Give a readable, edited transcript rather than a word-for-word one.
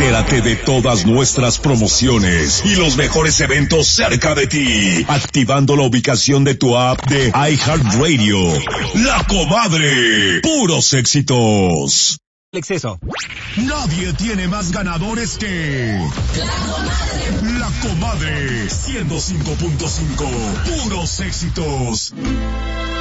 Entérate de todas nuestras promociones y los mejores eventos cerca de ti, activando la ubicación de tu app de iHeartRadio. La Comadre, puros éxitos. El exceso. Nadie tiene más ganadores que La Comadre 105.5, puros éxitos.